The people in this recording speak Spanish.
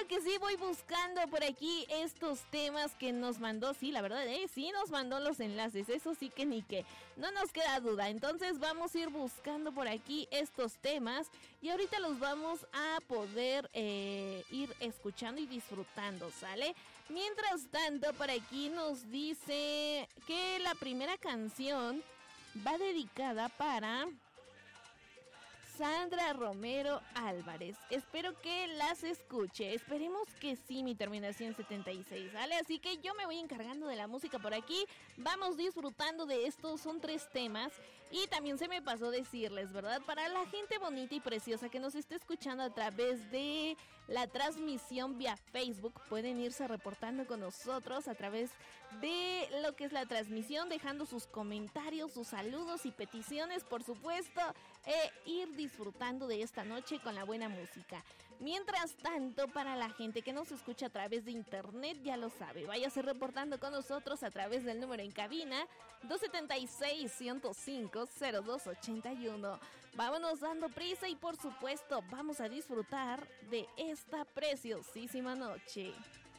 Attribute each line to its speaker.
Speaker 1: que sí, voy buscando por aquí estos temas que nos mandó. Sí, la verdad, sí nos mandó los enlaces. Eso sí que ni que. No nos queda duda. Entonces vamos a ir buscando por aquí estos temas. Y ahorita los vamos a poder ir escuchando y disfrutando, ¿sale? Mientras tanto, por aquí nos dice que la primera canción va dedicada para Sandra Romero Álvarez. Espero que las escuche. Esperemos que sí, mi terminación 76, ¿vale? Así que yo me voy encargando de la música por aquí. Vamos disfrutando de estos. Son 3 temas. Y también se me pasó decirles, ¿verdad? Para la gente bonita y preciosa que nos esté escuchando a través de la transmisión vía Facebook, pueden irse reportando con nosotros a través de lo que es la transmisión, dejando sus comentarios, sus saludos y peticiones, por supuesto, ir disfrutando de esta noche con la buena música. Mientras tanto, para la gente que nos escucha a través de internet, ya lo sabe, váyase reportando con nosotros a través del número en cabina 276-105-0281. Vámonos dando prisa y por supuesto vamos a disfrutar de esta preciosísima noche.